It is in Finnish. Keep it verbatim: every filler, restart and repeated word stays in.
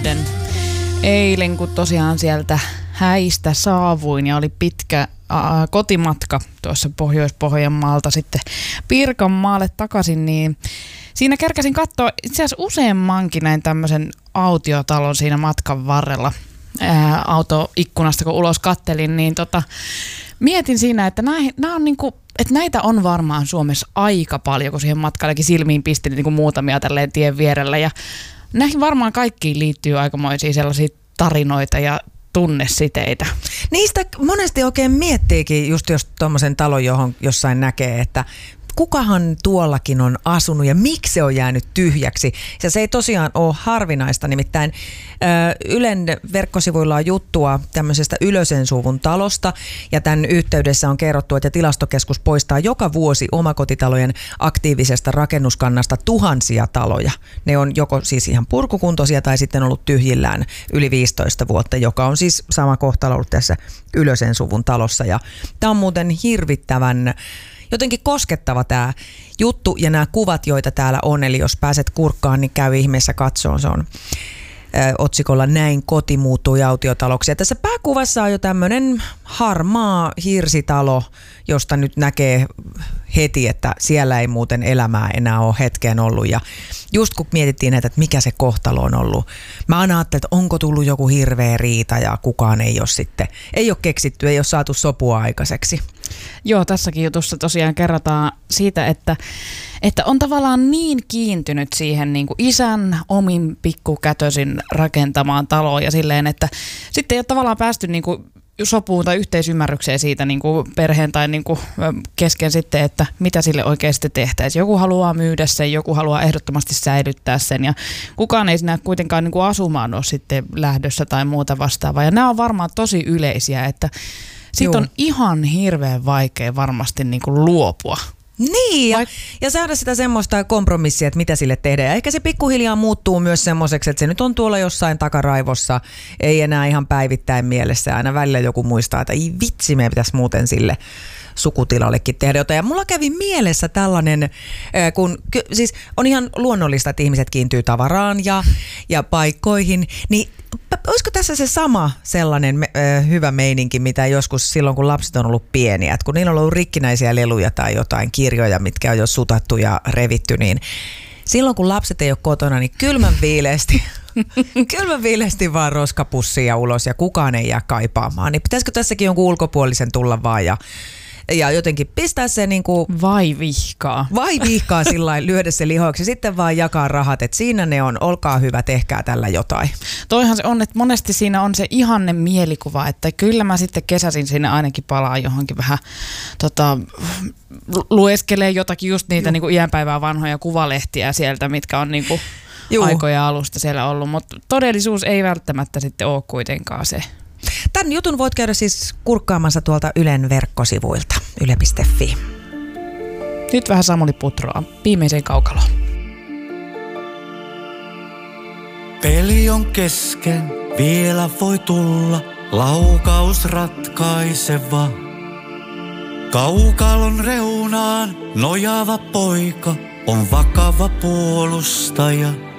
Laaden. Eilen, kun tosiaan sieltä häistä saavuin ja oli pitkä äh, kotimatka tuossa Pohjois-Pohjanmaalta sitten Pirkanmaalle takaisin, niin siinä kärkäsin katsoa itse asiassa useammankin näin tämmöisen autiotalon siinä matkan varrella ää, autoikkunasta, kun ulos kattelin, niin tota, mietin siinä, että, nää, nää on niinku, että näitä on varmaan Suomessa aika paljon, kun siihen matkallekin silmiin pistin niinku muutamia tälleen tien vierellä. Ja näihin varmaan kaikkiin liittyy aikamoisia sellaisia tarinoita ja tunnesiteitä. Niistä monesti oikein miettiikin, just jos tuommoisen talon johon jossain näkee, että kukahan tuollakin on asunut ja miksi se on jäänyt tyhjäksi. Ja se ei tosiaan ole harvinaista, nimittäin Ylen verkkosivuilla on juttua tämmöisestä Ylösen suvun talosta ja tämän yhteydessä on kerrottu, että Tilastokeskus poistaa joka vuosi omakotitalojen aktiivisesta rakennuskannasta tuhansia taloja. Ne on joko siis ihan purkukuntoisia tai sitten ollut tyhjillään yli viisitoista vuotta, joka on siis sama kohtalo ollut tässä Ylösen suvun talossa. Ja tämä on muuten hirvittävän jotenkin koskettava tämä juttu ja nämä kuvat, joita täällä on. Eli jos pääset kurkkaan, niin käy ihmeessä katsomaan. Se on ö, otsikolla Näin koti muuttui autiotaloksi. Ja tässä pääkuvassa on jo tämmöinen harmaa hirsitalo, josta nyt näkee heti, että siellä ei muuten elämää enää ole hetkeen ollut. Ja just kun mietittiin näitä, että mikä se kohtalo on ollut, mä aina ajattelin, että onko tullut joku hirveä riita ja kukaan ei ole sitten, ei ole keksitty, ei ole saatu sopua aikaiseksi. Joo, tässäkin jutussa tosiaan kerrotaan siitä, että, että on tavallaan niin kiintynyt siihen niin kuin isän omin pikkukätösin rakentamaan taloon ja silleen, että sitten ei ole tavallaan päästy niin kuin sopuun tai yhteisymmärrykseen siitä niin kuin perheen tai niin kuin kesken sitten, että mitä sille oikeasti tehtäisiin. Joku haluaa myydä sen, joku haluaa ehdottomasti säilyttää sen ja kukaan ei siinä kuitenkaan niin kuin asumaan ole sitten lähdössä tai muuta vastaavaa. Ja nämä on varmaan tosi yleisiä, että siitä on ihan hirveän vaikea varmasti niin kuin luopua. Niin, ja, ja saada sitä semmoista kompromissia, että mitä sille tehdään. Ja ehkä se pikkuhiljaa muuttuu myös semmoiseksi, että se nyt on tuolla jossain takaraivossa, ei enää ihan päivittäin mielessä. Aina välillä joku muistaa, että ei vitsi, meidän pitäisi muuten sille sukutilallekin tehdä jotain. Ja mulla kävi mielessä tällainen, kun siis on ihan luonnollista, että ihmiset kiintyy tavaraan ja, ja paikkoihin, niin olisiko tässä se sama sellainen me, äh, hyvä meininki, mitä joskus silloin, kun lapset on ollut pieniä, että kun niillä on ollut rikkinäisiä leluja tai jotain kirjoja, mitkä on jo sutattu ja revitty, niin silloin, kun lapset ei ole kotona, niin kylmän viileesti, kylmän viileesti vaan roskapussia ulos ja kukaan ei jää kaipaamaan. Niin pitäisikö tässäkin jonkun ulkopuolisen tulla vaan ja Ja jotenkin pistää se niinku vai vihkaa. Vai vihkaa sillain, lyödä se lihoiksi ja sitten vaan jakaa rahat, että siinä ne on, olkaa hyvä, tehkää tällä jotain. Toihan se on, että monesti siinä on se ihanne mielikuva, että kyllä mä sitten kesäsin sinne ainakin palaa johonkin vähän tota, lueskelee jotakin just niitä niinku iänpäivää vanhoja kuvalehtiä sieltä, mitkä on niinku aikoja alusta siellä ollut, mutta todellisuus ei välttämättä sitten ole kuitenkaan se. Tämän jutun voit käydä siis kurkkaamassa tuolta Ylen verkkosivuilta, yle piste fi. Nyt vähän Samuli Putroa, viimeiseen kaukaloon. Peli on kesken, vielä voi tulla laukaus ratkaiseva. Kaukalon reunaan nojaava poika on vakava puolustaja.